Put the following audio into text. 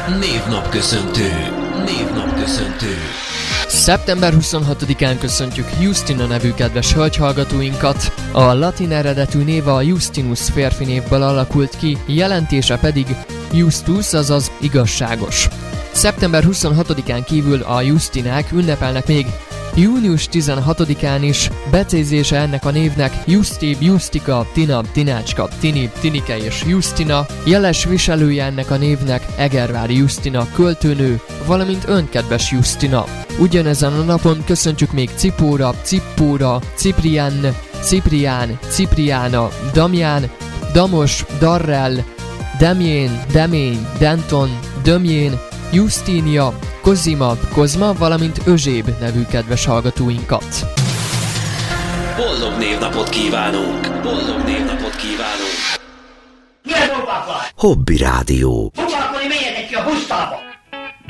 Névnapköszöntő. Szeptember 26-án köszöntjük Justina nevű kedves hölgyhallgatóinkat. A latin eredetű néve a Justinus férfi névből alakult ki, jelentése pedig Justus, azaz igazságos. Szeptember 26-án kívül a Justinák ünnepelnek még június 16-án is. Becézése ennek a névnek Justi, Justika, Tina, Tinácska, Tini, Tinike és Justina. Jeles viselője ennek a névnek Egervári Justina költőnő, valamint önkedves Justina. Ugyanezen a napon köszöntjük még Cipóra, Cippóra, Ciprián, Ciprián, Cipriána, Damján, Damos, Darrell, Demjén, Demény, Denton, Dömjén, Justínia, Kozima, Kozma, valamint Özséb nevű kedves hallgatóinkat. Boldog névnapot kívánunk! Milyen dolgok van? Hobby Rádió. Foglalkozni menjetek ki a busztába!